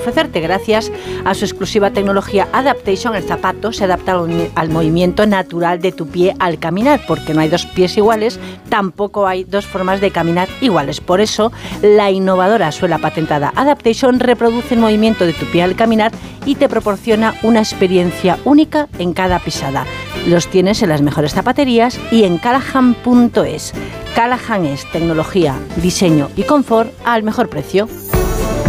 ofrecerte. Gracias a su exclusiva tecnología Adaptation, el zapato se adapta al movimiento natural de tu pie al caminar, porque no hay dos pies iguales, tampoco hay dos formas de caminar iguales. Por eso, la innovadora suela patentada Adaptation reproduce el movimiento de tu pie al caminar y te proporciona una experiencia única en cada pisada. Los tienes en las mejores zapaterías y en Callahan.es. Callahan es tecnología, diseño y confort al mejor precio.